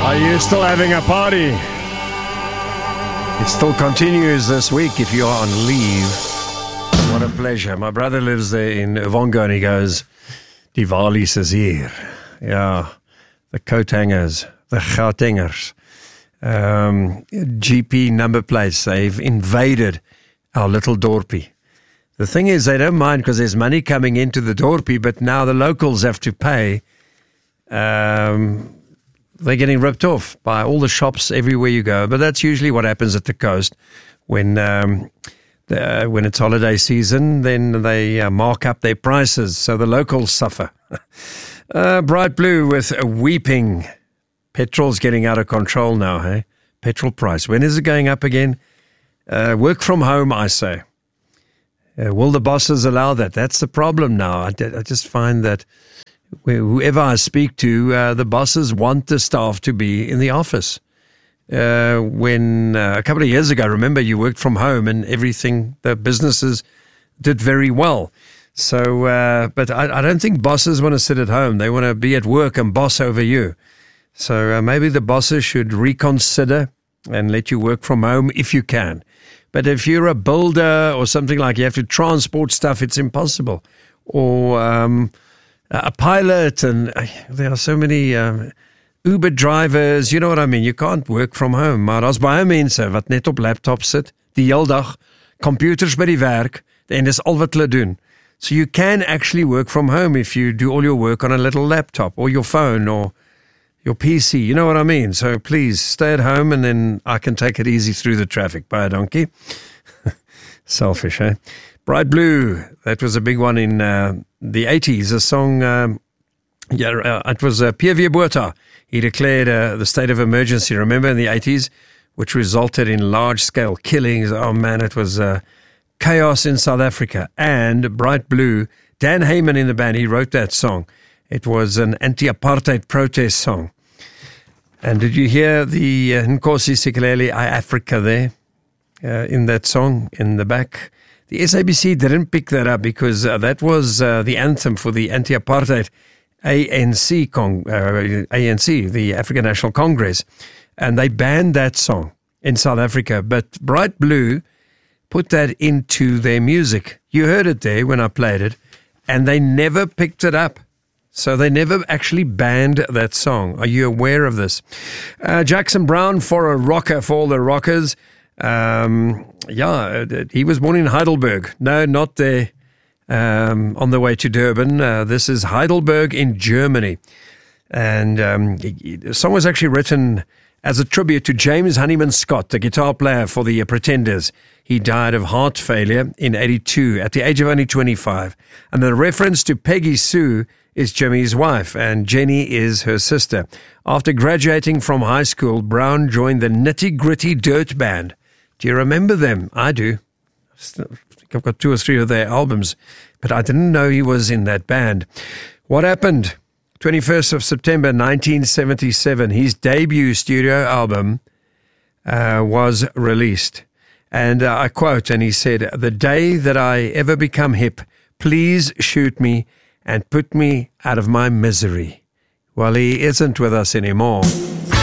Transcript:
Are you still having a party? It still continues this week if you're on leave. What a pleasure. My brother lives there in Uvongo and he goes, Diwali's is hier. Yeah, the coat hangers, the Gautengers, GP number plates, they've invaded our little dorpie. The thing is, they don't mind because there's money coming into the dorpie, but now the locals have to pay. They're getting ripped off by all the shops everywhere you go. But that's usually what happens at the coast when it's holiday season. Then they mark up their prices, so the locals suffer. Bright Blue with a weeping. Petrol's getting out of control now, hey? Petrol price. When is it going up again? Work from home, I say. Will the bosses allow that? That's the problem now. I just find that whoever I speak to, the bosses want the staff to be in the office. When a couple of years ago, remember, you worked from home and everything, the businesses did very well. So, but I don't think bosses want to sit at home. They want to be at work and boss over you. So maybe the bosses should reconsider and let you work from home if you can. But if you're a builder or something like you have to transport stuff, it's impossible. Or a pilot, and there are so many Uber drivers, you know what I mean? You can't work from home. Maar daar's baie mense wat net op laptops sit, die hele dag, computers by die werk, en dis al wat hulle doen. So you can actually work from home if you do all your work on a little laptop or your phone or your PC, you know what I mean? So please stay at home and then I can take it easy through the traffic. Bye, donkey. Selfish, eh? Bright Blue, that was a big one in the 80s, a song, it was Pierre Botha. He declared the state of emergency, remember, in the 80s, which resulted in large-scale killings. Oh, man, it was chaos in South Africa. And Bright Blue, Dan Heyman in the band, he wrote that song. It was an anti-apartheid protest song. And did you hear the Nkosi Sikeleli, iAfrica there in that song in the back? The SABC didn't pick that up because that was the anthem for the anti-apartheid ANC, the African National Congress. And they banned that song in South Africa. But Bright Blue put that into their music. You heard it there when I played it. And they never picked it up. So they never actually banned that song. Are you aware of this? Jackson Brown for a rocker, for all the rockers. He was born in Heidelberg. No, not there. On the way to Durban. This is Heidelberg in Germany. And the song was actually written as a tribute to James Honeyman Scott, the guitar player for the Pretenders. He died of heart failure in 82 at the age of only 25. And the reference to Peggy Sue is Jimmy's wife, and Jenny is her sister. After graduating from high school, Brown joined the Nitty Gritty Dirt Band. Do you remember them? I do. I think I've got 2 or 3 of their albums, but I didn't know he was in that band. What happened? 21st of September 1977, his debut studio album was released. And I quote, and he said, "The day that I ever become hip, please shoot me and put me out of my misery." Well, he isn't with us anymore.